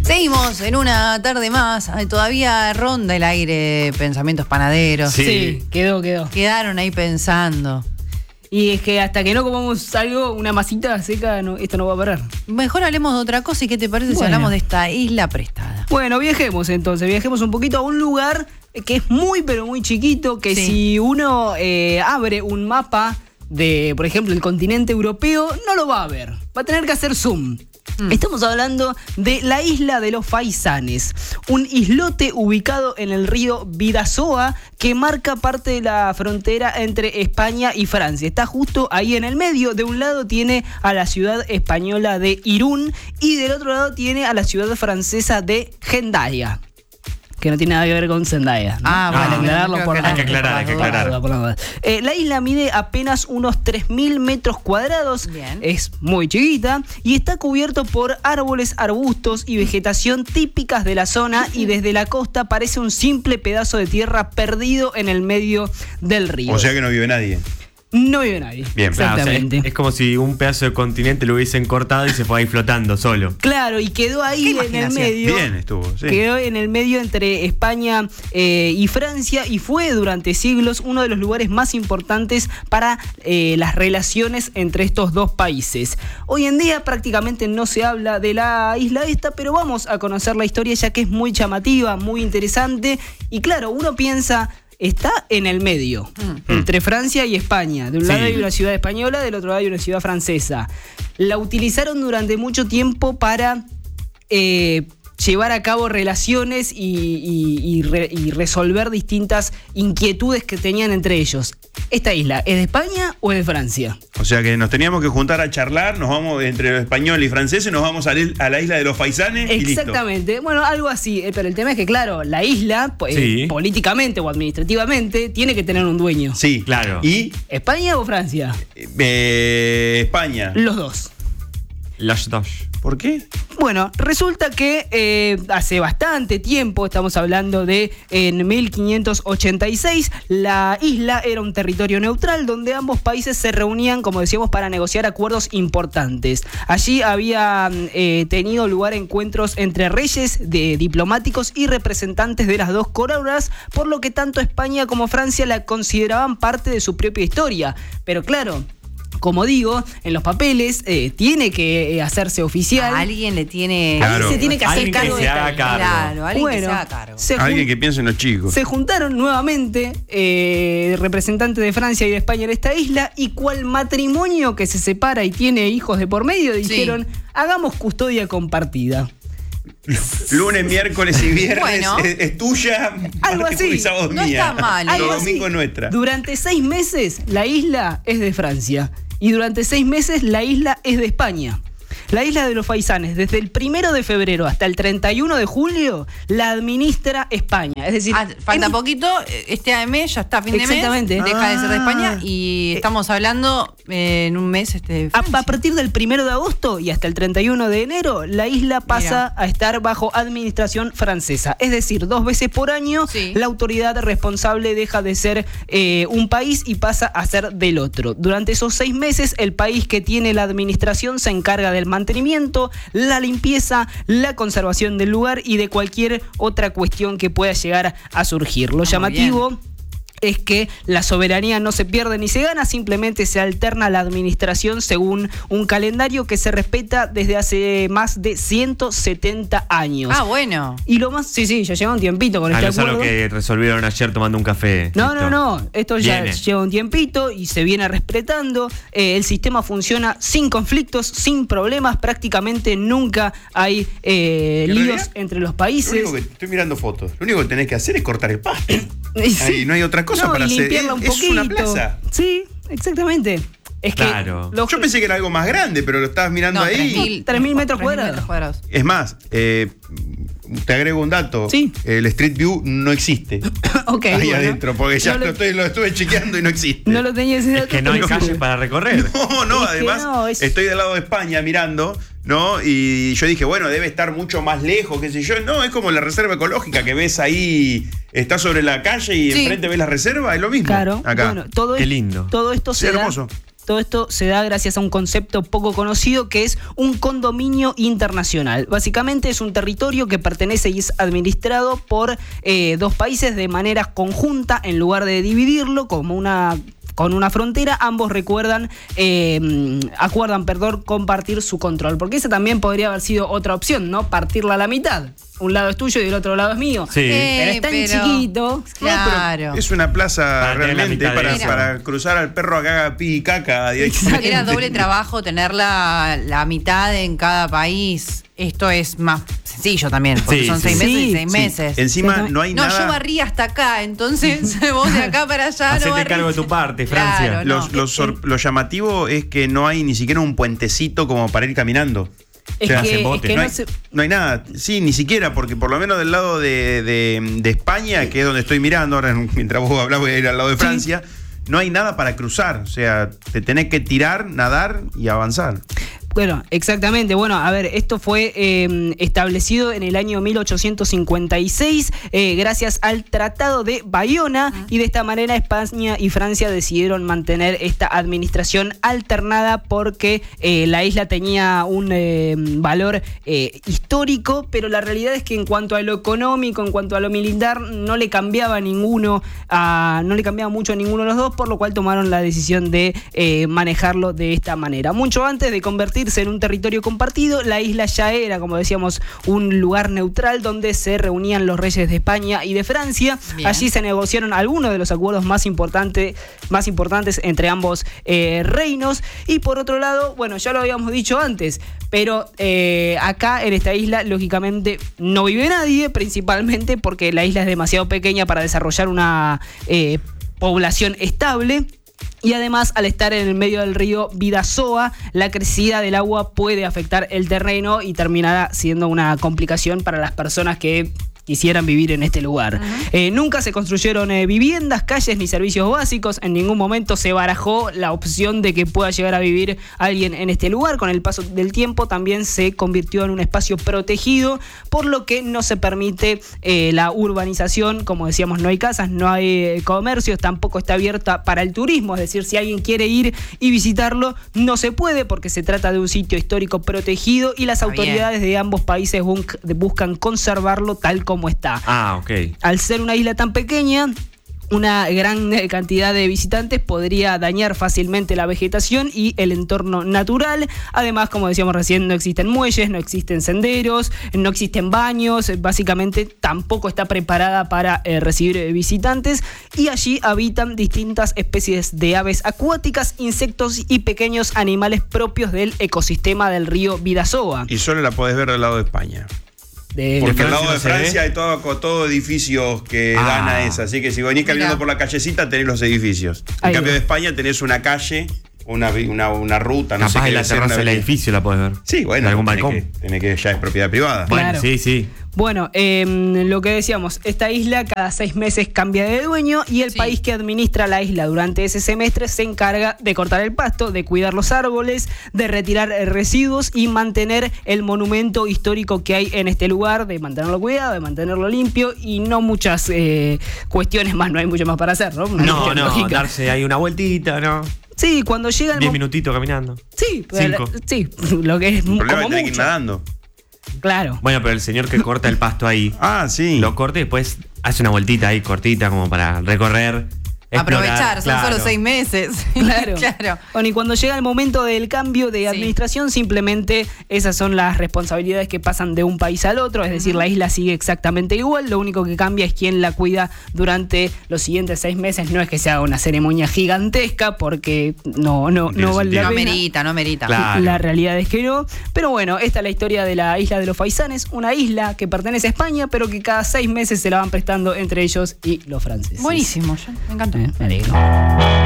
Seguimos en una tarde más. Todavía ronda el aire pensamientos panaderos. Sí, quedó. Quedaron ahí pensando. Y es que hasta que no comamos algo, una masita seca, esto no va a parar. Mejor hablemos de otra cosa. ¿Y qué te parece si hablamos de esta isla prestada? Bueno, viajemos entonces. Viajemos un poquito a un lugar que es muy, pero muy chiquito. Que si uno abre un mapa de, por ejemplo, el continente europeo, no lo va a ver. Va a tener que hacer zoom. Estamos hablando de la isla de los Faisanes, un islote ubicado en el río Bidasoa que marca parte de la frontera entre España y Francia. Está justo ahí en el medio. De un lado tiene a la ciudad española de Irún y del otro lado tiene a la ciudad francesa de Hendaya, que no tiene nada que ver con Zendaya, ¿no? Vale, aclararlo por hay que aclarar. La isla mide apenas unos 3.000 metros cuadrados. Bien. Es muy chiquita y está cubierto por árboles, arbustos y vegetación típicas de la zona, y desde la costa parece un simple pedazo de tierra perdido en el medio del río. O sea que no vive nadie. No vive nadie. Bien, exactamente. Es como si un pedazo de continente lo hubiesen cortado y se fue ahí flotando solo. Claro, y quedó ahí en el medio. Bien estuvo, sí. Quedó en el medio entre España y Francia, y fue durante siglos uno de los lugares más importantes para las relaciones entre estos dos países. Hoy en día prácticamente no se habla de la isla esta, pero vamos a conocer la historia, ya que es muy llamativa, muy interesante. Y claro, uno piensa, está en el medio, entre Francia y España. De un lado hay una ciudad española, del otro lado hay una ciudad francesa. La utilizaron durante mucho tiempo para llevar a cabo relaciones y resolver distintas inquietudes que tenían entre ellos. ¿Esta isla es de España o es de Francia? O sea que nos teníamos que juntar a charlar, nos vamos entre español y francés, nos vamos a la isla de los Faisanes y listo. Exactamente, bueno, algo así, pero el tema es que, claro, la isla, políticamente o administrativamente, tiene que tener un dueño. Sí, claro. ¿Y? ¿España o Francia? España. Los dos. Los dos. ¿Por qué? Bueno, resulta que hace bastante tiempo, estamos hablando de en 1586, la isla era un territorio neutral donde ambos países se reunían, como decíamos, para negociar acuerdos importantes. Allí había tenido lugar encuentros entre reyes, diplomáticos y representantes de las dos coronas, por lo que tanto España como Francia la consideraban parte de su propia historia. Pero claro, como digo, en los papeles tiene que hacerse oficial. A alguien le tiene... Claro. Se tiene que hacer cargo de esta isla. Claro, alguien que se haga cargo. Alguien que piense en los chicos. Se juntaron nuevamente representantes de Francia y de España en esta isla, y cual matrimonio que se separa y tiene hijos de por medio, dijeron, hagamos custodia compartida. Lunes, miércoles y viernes bueno, es tuya, algo así. y sábado no mía. está mal. Los domingos nuestra. Durante 6 meses la isla es de Francia y durante 6 meses la isla es de España. La isla de los Faisanes, desde el 1 de febrero hasta el 31 de julio, la administra España. Es decir, falta poquito, este mes ya está, fin de mes. Exactamente. Deja de ser de España y estamos hablando en un mes de Francia. A partir del 1 de agosto y hasta el 31 de enero, la isla pasa a estar bajo administración francesa. Es decir, 2 veces por año, la autoridad responsable deja de ser un país y pasa a ser del otro. Durante esos 6 meses, el país que tiene la administración se encarga del mantenimiento, la limpieza, la conservación del lugar y de cualquier otra cuestión que pueda llegar a surgir. Lo llamativo es que la soberanía no se pierde ni se gana, simplemente se alterna la administración según un calendario que se respeta desde hace más de 170 años. Ah, bueno. Y lo más... Sí, ya lleva un tiempito con este acuerdo. No es algo que resolvieron ayer tomando un café. No. Esto ya lleva un tiempito y se viene respetando. El sistema funciona sin conflictos, sin problemas. Prácticamente nunca hay líos entre los países. Lo único que estoy mirando fotos. Lo único que tenés que hacer es cortar el pasto. Ahí no hay otra cosa para hacer. Es una plaza. Sí, exactamente. Es que yo pensé que era algo más grande, pero lo estabas mirando ahí. 3.000 metros cuadrados. Es más, te agrego un dato. El Street View no existe. Ahí adentro, porque ya lo estuve chequeando y no existe. No lo tenía ese dato. Es que no hay calles para recorrer. No, además estoy del lado de España mirando, ¿no? Y yo dije, bueno, debe estar mucho más lejos, qué sé yo. No, es como la reserva ecológica que ves ahí, está sobre la calle y enfrente ves la reserva, es lo mismo. Claro, acá. Bueno, todo qué lindo. Todo esto se da. Hermoso. Todo esto se da gracias a un concepto poco conocido que es un condominio internacional. Básicamente es un territorio que pertenece y es administrado por dos países de manera conjunta en lugar de dividirlo como con una frontera. Ambos acuerdan compartir su control, porque esa también podría haber sido otra opción, ¿no? Partirla a la mitad. Un lado es tuyo y el otro lado es mío. Sí. Pero es tan chiquito. Claro. No, es una plaza realmente para cruzar al perro a que haga pi y caca directamente. Era doble trabajo tener la mitad en cada país. Esto es más sencillo también, porque son 6 meses y 6 meses. Encima no hay nada. Yo barrí hasta acá, entonces vos de acá para allá Hacete no barrís. cargo de tu parte, Francia. Claro, Lo llamativo es que no hay ni siquiera un puentecito como para ir caminando. Es O sea, que no hay nada, sí, ni siquiera, porque por lo menos del lado de España, que es donde estoy mirando, ahora mientras vos hablás voy a ir al lado de Francia, no hay nada para cruzar, o sea, te tenés que tirar, nadar y avanzar. Bueno, exactamente. Bueno, a ver, esto fue establecido en el año 1856 gracias al Tratado de Bayona, y de esta manera España y Francia decidieron mantener esta administración alternada porque la isla tenía un valor histórico, pero la realidad es que en cuanto a lo económico, en cuanto a lo militar, no le cambiaba mucho a ninguno de los dos, por lo cual tomaron la decisión de manejarlo de esta manera. Mucho antes de convertirse en un territorio compartido, la isla ya era, como decíamos, un lugar neutral donde se reunían los reyes de España y de Francia. Bien. Allí se negociaron algunos de los acuerdos más importantes entre ambos reinos. Y por otro lado, bueno, ya lo habíamos dicho antes, pero acá en esta isla lógicamente no vive nadie, principalmente porque la isla es demasiado pequeña para desarrollar una población estable. Y además, al estar en el medio del río Bidasoa, la crecida del agua puede afectar el terreno y terminará siendo una complicación para las personas que quisieran vivir en este lugar. Nunca se construyeron viviendas, calles ni servicios básicos. En ningún momento se barajó la opción de que pueda llegar a vivir alguien en este lugar. Con el paso del tiempo también se convirtió en un espacio protegido, por lo que no se permite la urbanización. Como decíamos, no hay casas, no hay comercios, tampoco está abierta para el turismo. Es decir, si alguien quiere ir y visitarlo, no se puede porque se trata de un sitio histórico protegido y las autoridades de ambos países buscan conservarlo tal como está. Ok. Al ser una isla tan pequeña, una gran cantidad de visitantes podría dañar fácilmente la vegetación y el entorno natural. Además, como decíamos recién, no existen muelles, no existen senderos, no existen baños. Básicamente tampoco está preparada para recibir visitantes, y allí habitan distintas especies de aves acuáticas, insectos y pequeños animales propios del ecosistema del río Bidasoa. Y solo la podés ver del lado de España. Porque al lado de Francia hay todo edificios que dan a esa. Así que si venís caminando por la callecita, tenés los edificios. En cambio de España tenés una calle, una ruta, no sé qué. Capaz en la terraza del edificio la podés ver. Sí, bueno, algún balcón. Tenés que ya es propiedad privada. Bueno, claro. sí. Bueno, lo que decíamos, esta isla cada 6 meses cambia de dueño, y el país que administra la isla durante ese semestre se encarga de cortar el pasto, de cuidar los árboles, de retirar residuos y mantener el monumento histórico que hay en este lugar, de mantenerlo cuidado, de mantenerlo limpio, y no muchas cuestiones más, no hay mucho más para hacer, ¿no? No, darse ahí una vueltita, ¿no? Sí, cuando llega el 10 minutitos caminando. Sí, 5. Sí, lo que es el problema como es tener que ir mucho. nadando. Claro. Bueno, pero el señor que corta el pasto ahí, sí. lo corta y después hace una vueltita ahí cortita como para recorrer. Aprovechar, son solo 6 meses. Claro. Claro. Bueno, y cuando llega el momento del cambio de administración, simplemente esas son las responsabilidades que pasan de un país al otro. Es decir, la isla sigue exactamente igual. Lo único que cambia es quién la cuida durante los siguientes 6 meses. No es que sea una ceremonia gigantesca, porque no vale la pena. No merita. Claro. La realidad es que no. Pero bueno, esta es la historia de la isla de los Faisanes, una isla que pertenece a España, pero que cada 6 meses se la van prestando entre ellos y los franceses. Buenísimo, me encantó. Me alegro.